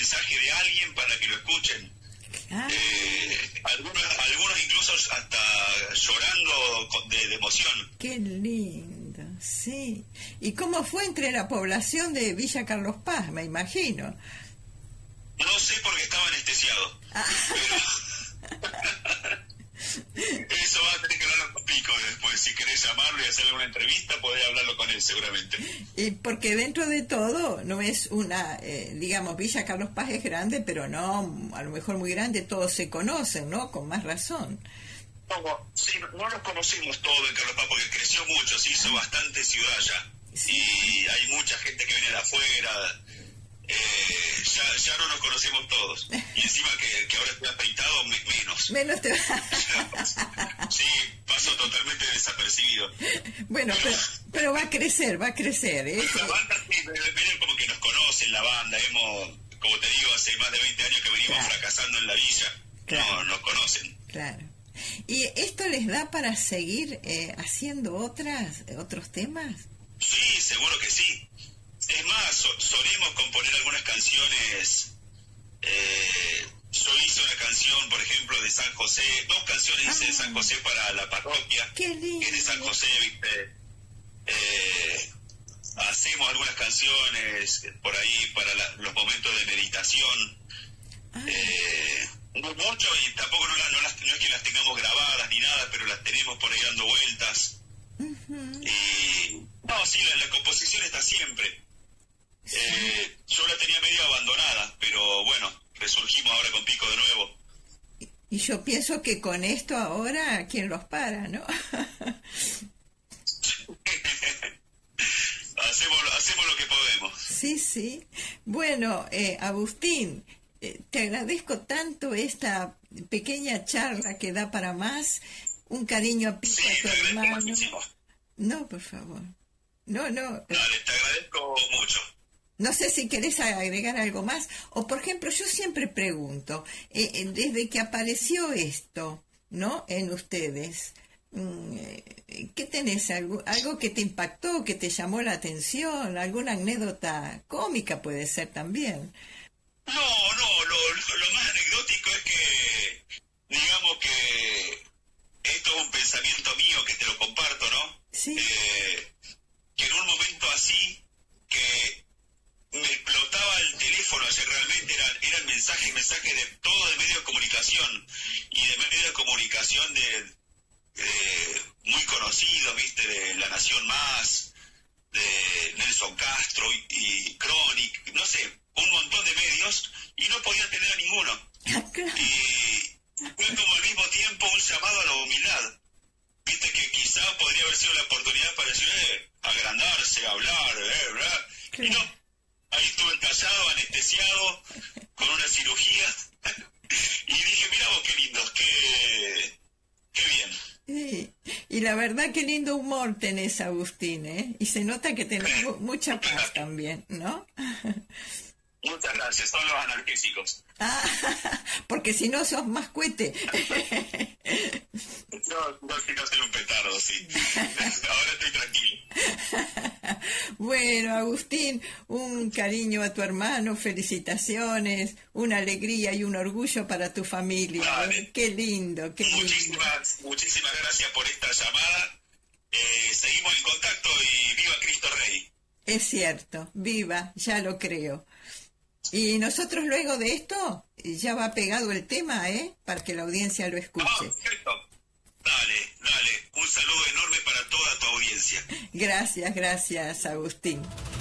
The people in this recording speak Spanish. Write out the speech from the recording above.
mensaje de alguien para que lo escuchen. Ah, Algunos incluso hasta llorando de emoción. qué lindo, sí. ¿Y cómo fue entre la población de Villa Carlos Paz, me imagino? No sé porque estaba anestesiado, pero eso va a tener que hablarlo con Pico después. Si querés llamarlo y hacerle una entrevista, podés hablarlo con él seguramente. Y porque dentro de todo no es una, digamos, Villa Carlos Paz es grande, pero no, a lo mejor muy grande, todos se conocen, ¿no? Con más razón. Sí, no nos conocemos todos en Carlos Paz porque creció mucho, se hizo bastante ciudad ya. Sí. Y hay mucha gente que viene de afuera. Ya no nos conocemos todos. Y encima que ahora estoy afeitado, menos. Menos te... Sí, paso totalmente desapercibido. Bueno, pero va a crecer, ¿eh? La banda, sí, miren como que nos conocen, la banda. Como te digo, hace más de 20 años que venimos Claro. fracasando en la villa. Claro. No, nos conocen. Claro. ¿Y esto les da para seguir haciendo otros temas? Sí, seguro que sí. Es más, solemos componer algunas canciones. Yo hice una canción, por ejemplo, de San José, 2 canciones hice de San José para la parroquia, ¡Qué lindo! que es de San José, ¿viste? Hacemos algunas canciones por ahí para los momentos de meditación. No mucho, y tampoco no es que las tengamos grabadas ni nada, pero las tenemos por ahí dando vueltas. Y no, sí, la composición está siempre. Yo la tenía medio abandonada, pero bueno, resurgimos ahora con Pico de nuevo. Y yo pienso que con esto ahora, ¿quién los para, no? hacemos lo que podemos. Sí, sí. Bueno, Agustín, te agradezco tanto esta pequeña charla que da para más. Un cariño a Pico, Sí, a tu te agradezco hermano. muchísimo. No, por favor. No. Dale, te agradezco mucho. No sé si querés agregar algo más. O, por ejemplo, yo siempre pregunto, desde que apareció esto, ¿no? En ustedes, ¿qué tenés? ¿Algo que te impactó, que te llamó la atención? ¿Alguna anécdota cómica puede ser también? No, lo más anecdótico es que, digamos que esto es un pensamiento mío que te lo comparto, ¿no? Sí. Que en un momento así, que me explotaba el teléfono, o sea, realmente eran mensajes de todo de medio de comunicación, y de medio de comunicación de muy conocidos, ¿viste? De La Nación Más, de Nelson Castro y Chronic, no sé, un montón de medios, y no podía atender a ninguno. Y fue como al mismo tiempo un llamado a la humildad. Viste que quizás podría haber sido la oportunidad para decir, agrandarse, hablar, ¿verdad? Y no, ahí estuve callado, anestesiado, con una cirugía, y dije, mirá vos qué lindos, qué bien. Sí. Y la verdad qué lindo humor tenés, Agustín, ¿eh? Y se nota que tenés mucha paz también, ¿no? Muchas gracias, son los analgésicos. Porque si no sos más cohete. No quiero ser un petardo, sí. Ahora estoy tranquilo. Bueno, Agustín, un cariño a tu hermano, felicitaciones, una alegría y un orgullo para tu familia. Dale. Qué lindo, qué lindo. Muchísimas gracias por esta llamada. Seguimos en contacto y viva Cristo Rey. Es cierto, viva, ya lo creo. Y nosotros luego de esto ya va pegado el tema, para que la audiencia lo escuche. Perfecto. Dale. Un saludo enorme para toda tu audiencia. Gracias, Agustín.